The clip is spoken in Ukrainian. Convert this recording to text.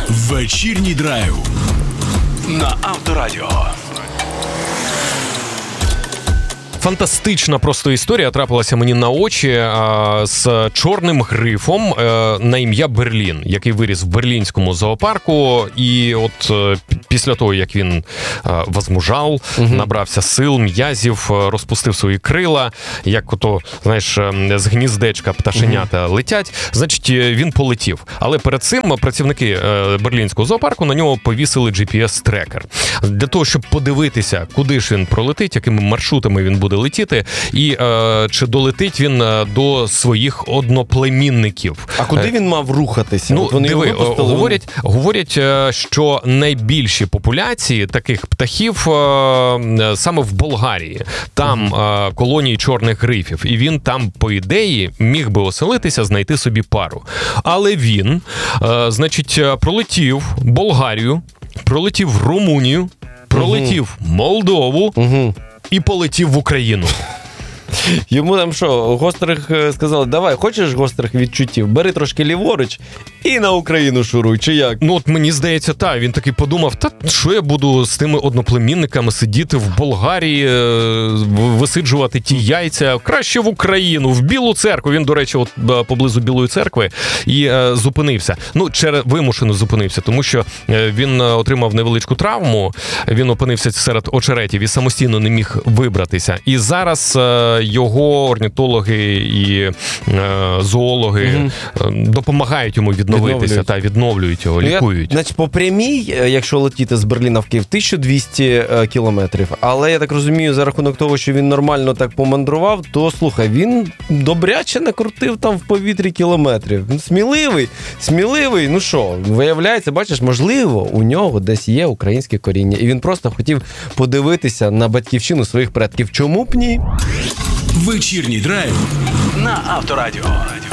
Вечірній драйв на Авторадіо. Фантастична просто історія трапилася мені на очі з чорним грифом на ім'я Берлін, який виріс в берлінському зоопарку. І от після того, як він возмужав, набрався сил, м'язів, розпустив свої крила, як ото, знаєш, з гніздечка пташенята летять, значить, він полетів. Але перед цим працівники берлінського зоопарку на нього повісили GPS-трекер. Для того, щоб подивитися, куди ж він пролетить, якими маршрутами він буде летіти, і чи долетить він до своїх одноплемінників. А куди він мав рухатися? Ну, диви, говорять, що найбільші популяції таких птахів саме в Болгарії. Там колонії чорних грифів. І він там, по ідеї, міг би оселитися, знайти собі пару. Але він, значить, пролетів Болгарію, пролетів Румунію, пролетів Молдову, і полетів в Україну. Йому там що, гострих сказали, давай, хочеш гострих відчуттів, бери трошки ліворуч і на Україну шуруй, чи як? Ну от мені здається, так, він такий подумав, що я буду з тими одноплемінниками сидіти в Болгарії, висиджувати ті яйця, краще в Україну, в Білу церкву. Він, до речі, от поблизу Білої церкви і зупинився. Ну, вимушено зупинився, тому що він отримав невеличку травму, він опинився серед очеретів і самостійно не міг вибратися. І зараз його орнітологи і зоологи допомагають йому відновитися та відновлюють його, лікують. Значить, по прямій, якщо летіти з Берліна в Київ, 1200 кілометрів. Але я так розумію, за рахунок того, що він нормально так помандрував, то, слухай, він добряче накрутив там в повітрі кілометрів. Сміливий. Ну що, виявляється, бачиш, можливо, у нього десь є українське коріння. І він просто хотів подивитися на батьківщину своїх предків. Чому б ні? Вечірній драйв на Авторадіо.